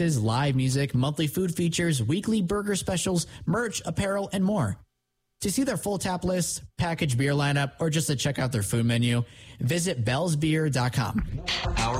live music, monthly food features, weekly burger specials, merch, apparel, and more. To see their full tap list, packaged beer lineup, or just to check out their food menu, visit bellsbeer.com. Our